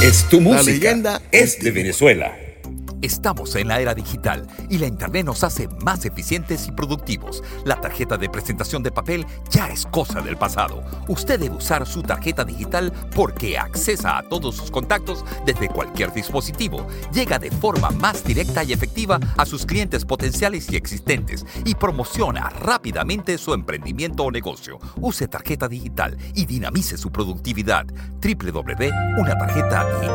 Es tu La música. leyenda Es de Venezuela. Estamos en la era digital y la Internet nos hace más eficientes y productivos. La tarjeta de presentación de papel ya es cosa del pasado. Usted debe usar su tarjeta digital porque accesa a todos sus contactos desde cualquier dispositivo. Llega de forma más directa y efectiva a sus clientes potenciales y existentes y promociona rápidamente su emprendimiento o negocio. Use tarjeta digital y dinamice su productividad. www.unatarjetadigital.com